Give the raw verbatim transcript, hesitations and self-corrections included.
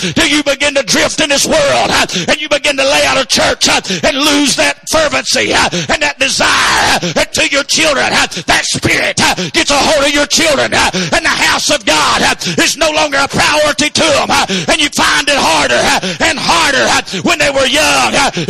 till you begin to drift in this world and you begin to lay out of church and lose that fervency and that desire to your children. That spirit gets a hold of your children and the house of God is no longer a priority to them, and you find it harder and harder when they were young.